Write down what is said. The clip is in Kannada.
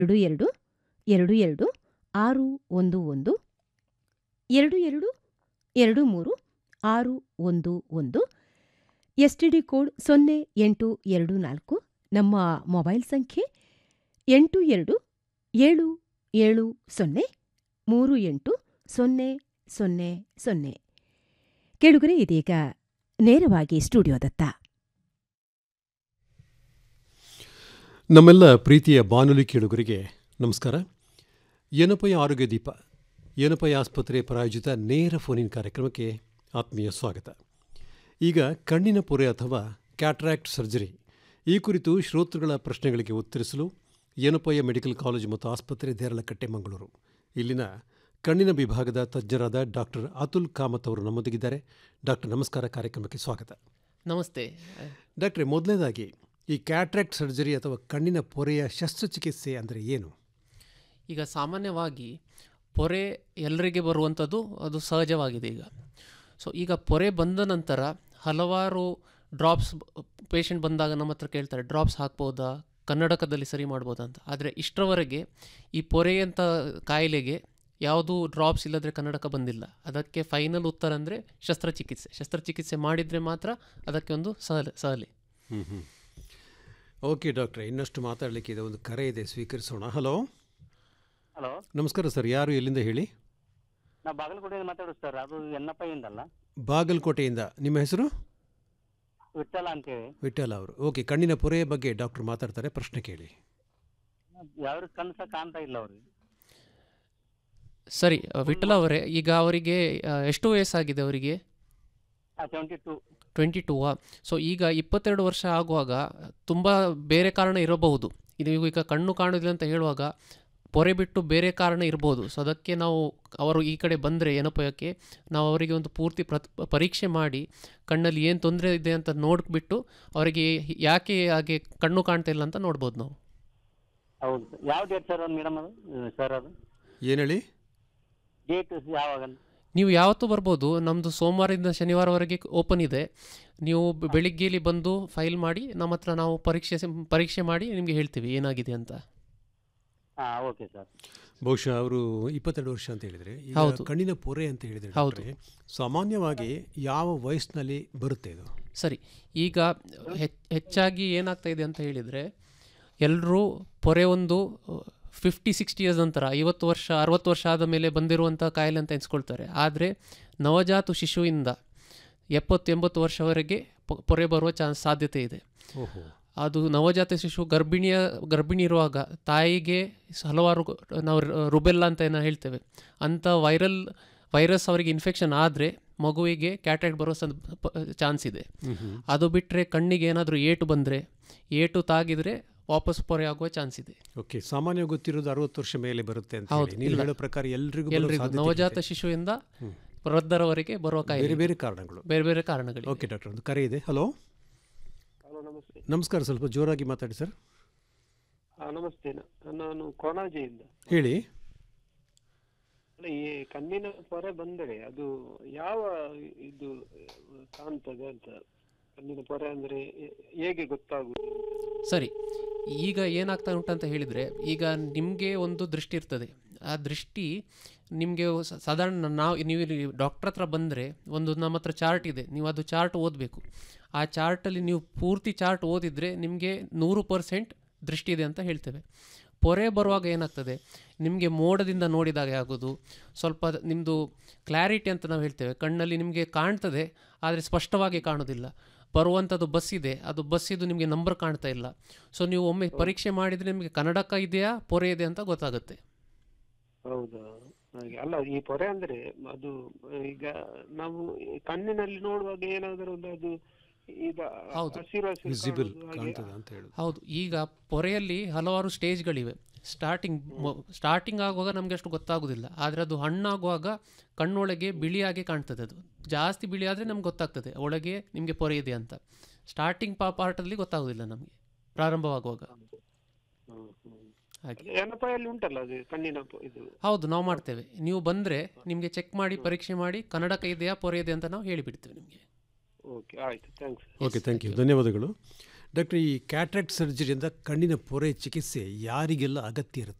22 22 611 22 23 611 STD ಕೋಡ್ 0824 ನಮ್ಮ ಮೊಬೈಲ್ ಸಂಖ್ಯೆ 8277703800. ಕೇಳುಗರೆ, ಇದೀಗ ನೇರವಾಗಿ ಸ್ಟುಡಿಯೋದತ್ತ. ನಮ್ಮೆಲ್ಲ ಪ್ರೀತಿಯ ಬಾನುಲಿ ಕೇಳುಗರಿಗೆ ನಮಸ್ಕಾರ. ಏನಪಯ ಆರೋಗ್ಯ ದೀಪ, ಏನಪಯ ಆಸ್ಪತ್ರೆ ಪ್ರಾಯೋಜಿತ ನೇರ ಫೋನಿನ್ ಕಾರ್ಯಕ್ರಮಕ್ಕೆ ಆತ್ಮೀಯ ಸ್ವಾಗತ. ಈಗ ಕಣ್ಣಿನ ಪೊರೆ ಅಥವಾ ಕ್ಯಾಟ್ರಾಕ್ಟ್ ಸರ್ಜರಿ ಈ ಕುರಿತು ಶ್ರೋತೃಗಳ ಪ್ರಶ್ನೆಗಳಿಗೆ ಉತ್ತರಿಸಲು ಏನಪಯ ಮೆಡಿಕಲ್ ಕಾಲೇಜು ಮತ್ತು ಆಸ್ಪತ್ರೆ ದೇರಳಕಟ್ಟೆ ಮಂಗಳೂರು ಇಲ್ಲಿನ ಕಣ್ಣಿನ ವಿಭಾಗದ ತಜ್ಞರಾದ ಡಾಕ್ಟರ್ ಅತುಲ್ ಕಾಮತ್ ಅವರು ನಮ್ಮೊಂದಿಗಿದ್ದಾರೆ. ಡಾಕ್ಟರ್ ನಮಸ್ಕಾರ, ಕಾರ್ಯಕ್ರಮಕ್ಕೆ ಸ್ವಾಗತ. ನಮಸ್ತೆ ಡಾಕ್ಟ್ರೆ, ಮೊದಲನೇದಾಗಿ ಈ ಕ್ಯಾಟ್ರಾಕ್ಟ್ ಸರ್ಜರಿ ಅಥವಾ ಕಣ್ಣಿನ ಪೊರೆಯ ಶಸ್ತ್ರಚಿಕಿತ್ಸೆ ಅಂದರೆ ಏನು? ಈಗ ಸಾಮಾನ್ಯವಾಗಿ ಪೊರೆ ಎಲ್ಲರಿಗೆ ಬರುವಂಥದ್ದು ಅದು ಸಹಜವಾಗಿದೆ ಈಗ. ಸೊ ಈಗ ಪೊರೆ ಬಂದ ನಂತರ ಹಲವಾರು ಡ್ರಾಪ್ಸ್ ಪೇಷಂಟ್ ಬಂದಾಗ ನಮ್ಮ ಹತ್ರ ಕೇಳ್ತಾರೆ, ಡ್ರಾಪ್ಸ್ ಹಾಕ್ಬೋದಾ, ಕನ್ನಡಕದಲ್ಲಿ ಸರಿ ಮಾಡ್ಬೋದಾ ಅಂತ. ಆದರೆ ಇಷ್ಟರವರೆಗೆ ಈ ಪೊರೆ ಅಂತ ಕಾಯಿಲೆಗೆ ಯಾವುದೂ ಡ್ರಾಪ್ಸ್ ಇಲ್ಲದ್ರೆ ಕನ್ನಡಕ ಬಂದಿಲ್ಲ. ಅದಕ್ಕೆ ಫೈನಲ್ ಉತ್ತರ ಅಂದರೆ ಶಸ್ತ್ರಚಿಕಿತ್ಸೆ ಮಾಡಿದರೆ ಮಾತ್ರ ಅದಕ್ಕೆ ಒಂದು ಸಹಲೆ. ಓಕೆ ಡಾಕ್ಟ್ರೆ, ಇನ್ನಷ್ಟು ಮಾತಾಡಲಿಕ್ಕೆ ಇದೆ, ಒಂದು ಕರೆ ಇದೆ, ಸ್ವೀಕರಿಸೋಣ. ಹಲೋ. ಹಲೋ, ನಮಸ್ಕಾರ ಸರ್. ಯಾರು, ಎಲ್ಲಿಂದ ಹೇಳಿ? ನಾವು ಬಾಗಲಕೋಟೆಯಿಂದ ಮಾತಾಡೋದು ಸರ್. ಅದು ಎನ್ನಪ್ಪಯಿಂದಲ್ಲ. ಬಾಗಲಕೋಟೆಯಿಂದ. ನಿಮ್ಮ ಹೆಸರು? ವಿಠಲ ಅಂತೇಳಿ. ವಿಠಲ ಅವರು. ಓಕೆ, ಕಣ್ಣಿನ ಪೊರೆಯ ಬಗ್ಗೆ ಡಾಕ್ಟರ್ ಮಾತಾಡ್ತಾರೆ, ಪ್ರಶ್ನೆ ಕೇಳಿ. ಯಾವ ಕನಸ ಕಾಣ್ತಾ ಇಲ್ಲ ಅವ್ರಿಗೆ. ಸರಿ ವಿಠಲ ಅವರೇ, ಈಗ ಅವರಿಗೆ ಎಷ್ಟು ವಯಸ್ಸಾಗಿದೆ? ಅವರಿಗೆ 22. ಸೊ ಈಗ 22 ವರ್ಷ ಆಗುವಾಗ ತುಂಬ ಬೇರೆ ಕಾರಣ ಇರಬಹುದು. ನೀವು ಈಗ ಕಣ್ಣು ಕಾಣುವುದಿಲ್ಲ ಅಂತ ಹೇಳುವಾಗ ಪೊರೆ ಬಿಟ್ಟು ಬೇರೆ ಕಾರಣ ಇರ್ಬೋದು. ಸೊ ಅದಕ್ಕೆ ನಾವು ಅವರು ಈ ಕಡೆ ಬಂದರೆ ಏನಪ್ಪಯಕ್ಕೆ ನಾವು ಅವರಿಗೆ ಒಂದು ಪೂರ್ತಿ ಪರೀಕ್ಷೆ ಮಾಡಿ ಕಣ್ಣಲ್ಲಿ ಏನು ತೊಂದರೆ ಇದೆ ಅಂತ ನೋಡಿಬಿಟ್ಟು ಅವರಿಗೆ ಯಾಕೆ ಹಾಗೆ ಕಣ್ಣು ಕಾಣ್ತಾ ಇಲ್ಲ ಅಂತ ನೋಡ್ಬೋದು ನಾವು. ಹೌದು. ಯಾವ ಡೇಟ್ ಸರ್ ಮೇಡಮ್ ಅದು ಸರ್? ಅದು ಏನು ಹೇಳಿ? ಡೇಟ್ ಯಾವಾಗ? ನೀವು ಯಾವತ್ತೂ ಬರ್ಬೋದು. ನಮ್ಮದು ಸೋಮವಾರದಿಂದ ಶನಿವಾರವರೆಗೆ ಓಪನ್ ಇದೆ. ನೀವು ಬೆಳಿಗ್ಗೆಯಲ್ಲಿ ಬಂದು ಫೈಲ್ ಮಾಡಿ ನಮ್ಮ ಹತ್ರ ನಾವು ಪರೀಕ್ಷೆ ಮಾಡಿ ನಿಮಗೆ ಹೇಳ್ತೀವಿ ಏನಾಗಿದೆ ಅಂತ. Okay sir. ಬಹುಶಃ ಅವರು 22 ವರ್ಷ ಅಂತ ಹೇಳಿದರೆ, ಹೌದು. ಕಣ್ಣಿನ ಪೊರೆ ಅಂತ ಹೇಳಿದರೆ ಹೌದು. ಸಾಮಾನ್ಯವಾಗಿ ಯಾವ ವಯಸ್ಸಿನಲ್ಲಿ ಬರುತ್ತೆ ಇದು? ಸರಿ, ಈಗ ಹೆಚ್ಚಾಗಿ ಏನಾಗ್ತಾ ಇದೆ ಅಂತ ಹೇಳಿದರೆ, ಎಲ್ಲರೂ ಪೊರೆ ಒಂದು 50-60 ಇಯರ್ಸ್ ನಂತರ 50 ವರ್ಷ 60 ವರ್ಷ ಆದ ಮೇಲೆ ಬಂದಿರುವಂಥ ಕಾಯಿಲೆ ಅಂತ ಎನಿಸ್ಕೊಳ್ತಾರೆ. ಆದರೆ ನವಜಾತ ಶಿಶುವಿಂದ 70-80 ವರ್ಷವರೆಗೆ ಪೊರೆ ಬರುವ ಸಾಧ್ಯತೆ ಇದೆ. ಅದು ನವಜಾತ ಶಿಶು ಗರ್ಭಿಣಿ ಇರುವಾಗ ತಾಯಿಗೆ ಹಲವಾರು ನಾವು ರುಬೆಲ್ಲಾ ಅಂತ ಏನೋ ಹೇಳ್ತೇವೆ, ಅಂಥ ವೈರಸ್ ಅವರಿಗೆ ಇನ್ಫೆಕ್ಷನ್ ಆದರೆ ಮಗುವಿಗೆ ಕ್ಯಾಟ್ರಾಕ್ಟ್ ಬರೋ ಚಾನ್ಸ್ ಇದೆ. ಅದು ಬಿಟ್ಟರೆ ಕಣ್ಣಿಗೆ ಏನಾದರೂ ಏಟು ಬಂದರೆ, ಏಟು ತಾಗಿದರೆ ವಾಪಸ್ ಪೊರೆ ಆಗುವ ಚಾನ್ಸ್ ಇದೆ. ಓಕೆ, ಸಾಮಾನ್ಯ ಗೊತ್ತಿರೋದು 60 ವರ್ಷ ಮೇಲೆ ಬರುತ್ತೆ ಅಂತ. ಹೌದು, ನೀವು ಹೇಳೋ ಪ್ರಕಾರ ಎಲ್ರಿಗೂ ನವಜಾತ ಶಿಶುವಿಂದ ವೃದ್ಧರವರೆಗೆ ಬರುವ ಕಾಯಿಲೆ ಬೇರೆ ಕಾರಣಗಳು. ಓಕೆ ಡಾಕ್ಟರ್, ಒಂದು ಕರೆ ಇದೆ. ಹಲೋ. ನಮಸ್ಕಾರ, ಸ್ವಲ್ಪ ಜೋರಾಗಿ ಮಾತಾಡಿ ಸರ್. ನಮಸ್ತೆ, ನಾನು ಕೊಣಾಜೆಯಿಂದ. ಹೇಳಿ. ಈ ಕಣ್ಣಿನ ಪೊರೆ ಬಂದರೆ ಅದು ಯಾವ ಇದು ಕಾಣ್ತದೆ ಅಂತ, ಕಣ್ಣಿನ ಪೊರೆ ಅಂದ್ರೆ ಹೇಗೆ ಗೊತ್ತಾಗುವುದು? ಸರಿ, ಈಗ ಏನಾಗ್ತಾ ಉಂಟಂತ ಹೇಳಿದರೆ, ಈಗ ನಿಮಗೆ ಒಂದು ದೃಷ್ಟಿ ಇರ್ತದೆ. ಆ ದೃಷ್ಟಿ ನಿಮಗೆ ಸಾಧಾರಣ ನೀವು ಡಾಕ್ಟರ್ ಹತ್ರ ಬಂದರೆ ಒಂದು ನಮ್ಮ ಹತ್ರ ಚಾರ್ಟ್ ಇದೆ, ನೀವು ಅದು ಚಾರ್ಟ್ ಓದಬೇಕು. ಆ ಚಾರ್ಟಲ್ಲಿ ನೀವು ಪೂರ್ತಿ ಚಾರ್ಟ್ ಓದಿದರೆ ನಿಮಗೆ 100% ದೃಷ್ಟಿ ಇದೆ ಅಂತ ಹೇಳ್ತೇವೆ. ಪೊರೆ ಬರುವಾಗ ಏನಾಗ್ತದೆ, ನಿಮಗೆ ಮೋಡದಿಂದ ನೋಡಿದಾಗ ಆಗೋದು, ಸ್ವಲ್ಪ ನಿಮ್ಮದು ಕ್ಲಾರಿಟಿ ಅಂತ ನಾವು ಹೇಳ್ತೇವೆ, ಕಣ್ಣಲ್ಲಿ ನಿಮಗೆ ಕಾಣ್ತದೆ ಆದರೆ ಸ್ಪಷ್ಟವಾಗಿ ಕಾಣೋದಿಲ್ಲ. ಬರುವಂಥದ್ದು ಬಸ್ ಇದೆ, ಅದು ಬಸ್ಸಿದು ನಿಮಗೆ ನಂಬರ್ ಕಾಣ್ತಾ ಇಲ್ಲ. ಸೊ ನೀವು ಒಮ್ಮೆ ಪರೀಕ್ಷೆ ಮಾಡಿದರೆ ನಿಮಗೆ ಕನ್ನಡಕ ಇದೆಯಾ ಪೊರೆ ಇದೆ ಅಂತ ಗೊತ್ತಾಗುತ್ತೆ. ಹೌದಾ? ಅಲ್ಲ, ಈ ಪೊರೆ ಅಂದ್ರೆ ಅದು ಈಗ ನಾವು ಕಣ್ಣಿನಲ್ಲಿ ನೋಡುವಾಗ ಏನಾದರೂ ಅದು ಹೌದು. ಈಗ ಪೊರೆಯಲ್ಲಿ ಹಲವಾರು ಸ್ಟೇಜ್ಗಳಿವೆ. ಸ್ಟಾರ್ಟಿಂಗ್ ಆಗುವಾಗ ನಮಗೆ ಅಷ್ಟು ಗೊತ್ತಾಗೋದಿಲ್ಲ, ಆದರೆ ಅದು ಹಣ್ಣಾಗುವಾಗ ಕಣ್ಣೊಳಗೆ ಬಿಳಿಯಾಗಿ ಕಾಣ್ತದೆ. ಅದು ಜಾಸ್ತಿ ಬಿಳಿ ಆದರೆ ನಮ್ಗೆ ಗೊತ್ತಾಗ್ತದೆ ಒಳಗೆ ನಿಮಗೆ ಪೊರೆ ಇದೆ ಅಂತ. ಸ್ಟಾರ್ಟಿಂಗ್ ಪಾರ್ಟಲ್ಲಿ ಗೊತ್ತಾಗೋದಿಲ್ಲ ನಮಗೆ ಪ್ರಾರಂಭವಾಗುವಾಗ. ಹೌದು, ನಾವು ಮಾಡ್ತೇವೆ. ನೀವು ಬಂದರೆ ನಿಮಗೆ ಚೆಕ್ ಮಾಡಿ ಪರೀಕ್ಷೆ ಮಾಡಿ ಕನ್ನಡಕ ಇದೆಯಾ ಪೊರೆ ಇದೆ ಅಂತ ನಾವು ಹೇಳಿಬಿಡ್ತೇವೆ ನಿಮಗೆ. ಓಕೆ, ಆಯಿತು, ಥ್ಯಾಂಕ್ಸ್. ಓಕೆ, ಥ್ಯಾಂಕ್ ಯು, ಧನ್ಯವಾದಗಳು. ಡಾಕ್ಟರ್, ಈ ಕ್ಯಾಟ್ರಾಕ್ಟ್ ಸರ್ಜರಿಯಿಂದ ಕಣ್ಣಿನ ಪೊರೆ ಚಿಕಿತ್ಸೆ ಯಾರಿಗೆಲ್ಲ ಅಗತ್ಯ ಇರುತ್ತೆ?